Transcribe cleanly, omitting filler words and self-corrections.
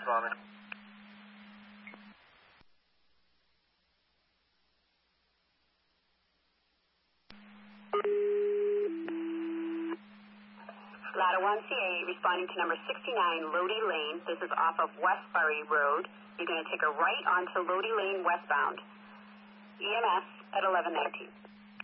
Father. Ladder 1CA responding to number 69 Lodi Lane. This is off of Westbury Road. You're going to take a right onto Lodi Lane westbound. EMS at 1119.